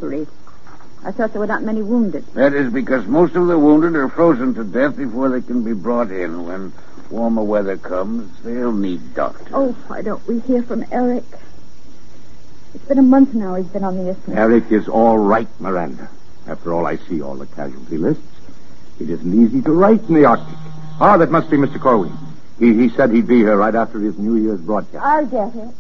infantry. I thought there were not many wounded. That is because most of the wounded are frozen to death before they can be brought in. When warmer weather comes, they'll need doctors. Oh, why don't we hear from Eric? It's been a month now he's been on the isthmus. Eric is all right, Miranda. After all, I see all the casualty lists. It isn't easy to write in the Arctic. Ah, that must be Mr. Corwin. He said he'd be here right after his New Year's broadcast. I'll get it.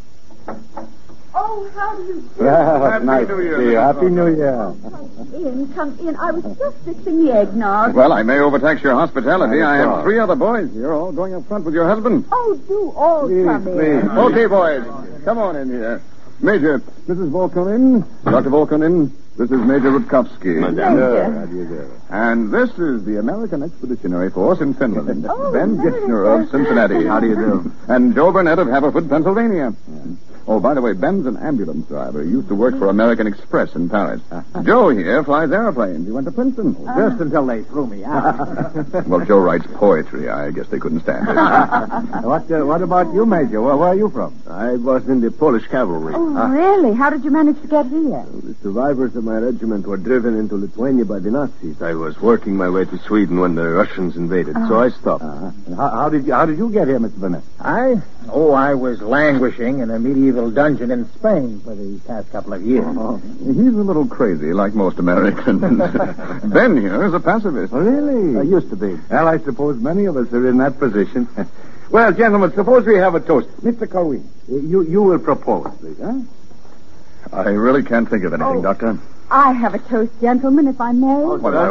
Oh, how do you do? Happy New Year. Happy New Year. Come in. I was just fixing the eggnog. Well, I may overtax your hospitality. I have 3 other boys. You're all going up front with your husband. Oh, do all come in. Okay, boys. Come on in here. Major, Mrs. Volkonin, Dr. Volkonin, this is Major Rutkowski. How do you do? And this is the American Expeditionary Force in Finland. Oh, Ben very Gitchner good. of Cincinnati. How do you do? And Joe Burnett of Haverford, Pennsylvania. Oh, by the way, Ben's an ambulance driver. He used to work for American Express in Paris. Joe here flies airplanes. He went to Princeton. Just until they threw me out. Well, Joe writes poetry. I guess they couldn't stand it. What about you, Major? Where are you from? I was in the Polish cavalry. Oh, really? How did you manage to get here? The survivors of my regiment were driven into Lithuania by the Nazis. I was working my way to Sweden when the Russians invaded, so I stopped. How did you get here, Mr. Burnett? I was languishing in a medieval dungeon in Spain for the past couple of years. Oh, he's a little crazy, like most Americans. Ben here is a pacifist. Oh, really? I used to be. Well, I suppose many of us are in that position. Well, gentlemen, suppose we have a toast. Mr. Corwin, you will propose, please, huh? I really can't think of anything, Doctor. I have a toast, gentlemen, if I may.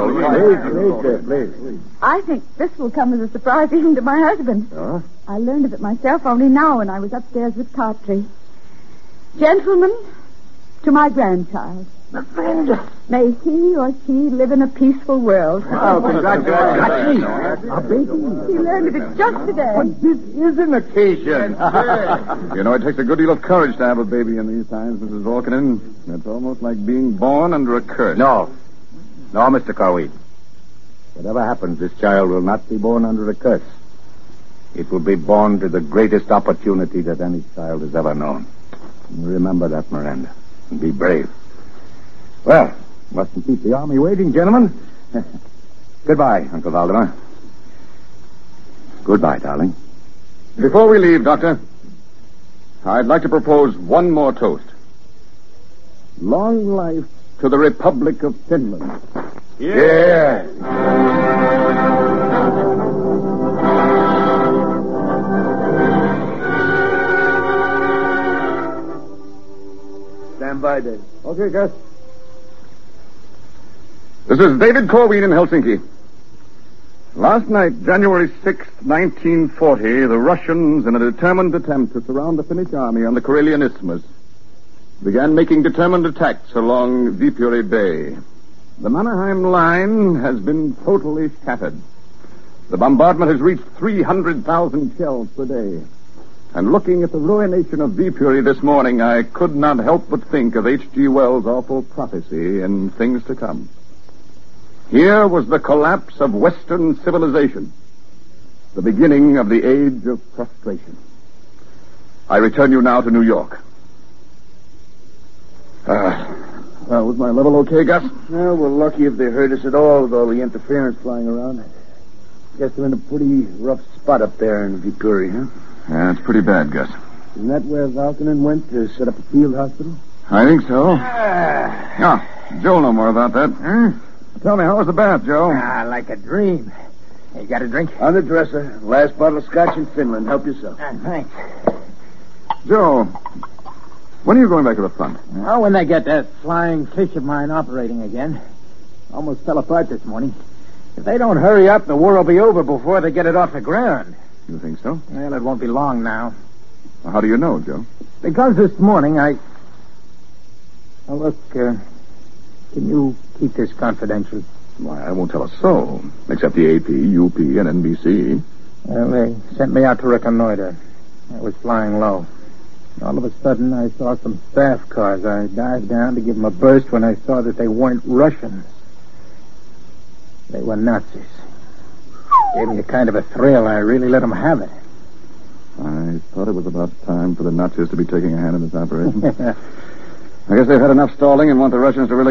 Please. I think this will come as a surprise even to my husband. Oh? I learned of it myself only now when I was upstairs with Cartree. Gentlemen, to my grandchild. May he or she live in a peaceful world. Oh, congratulations. A baby. He learned of it just today. But this is an occasion. You know, it takes a good deal of courage to have a baby in these times, Mrs. Volkanen. It's almost like being born under a curse. No, Mr. Corwin. Whatever happens, this child will not be born under a curse. It will be born to the greatest opportunity that any child has ever known. Remember that, Miranda, and be brave. Well, mustn't keep the army waiting, gentlemen. Goodbye, Uncle Valdemar. Goodbye, darling. Before we leave, Doctor, I'd like to propose one more toast. Long life to the Republic of Finland. Yeah. Stand by, Dave. Okay, Gus. This is David Corwin in Helsinki. Last night, January 6th, 1940, the Russians, in a determined attempt to surround the Finnish army on the Karelian Isthmus, began making determined attacks along Viipuri Bay. The Mannerheim line has been totally shattered. The bombardment has reached 300,000 shells per day. And looking at the ruination of Viipuri this morning, I could not help but think of H.G. Wells' awful prophecy in Things to Come. Here was the collapse of Western civilization, the beginning of the age of frustration. I return you now to New York. Was my level okay, Gus? Well, we're lucky if they hurt us at all with all the interference flying around. Guess they're in a pretty rough spot up there in Viipuri, huh? Yeah, it's pretty bad, Gus. Isn't that where Valkonen went to set up a field hospital? I think so. Joe'll know more about that. Huh? Tell me, how was the bath, Joe? Like a dream. You got a drink? On the dresser. Last bottle of scotch in Finland. Help yourself. Thanks. Joe, when are you going back to the front? Oh, when they get that flying fish of mine operating again. Almost fell apart this morning. If they don't hurry up, the war will be over before they get it off the ground. You think so? Well, it won't be long now. Well, how do you know, Joe? Because this morning Oh, look, can you keep this confidential? Why, I won't tell a soul, except the AP, UP, and NBC. Well, they sent me out to reconnoiter. I was flying low. All of a sudden, I saw some staff cars. I dived down to give them a burst when I saw that they weren't Russians. They were Nazis. Gave me a kind of a thrill. I really let them have it. I thought it was about time for the Nazis to be taking a hand in this operation. I guess they've had enough stalling and want the Russians to really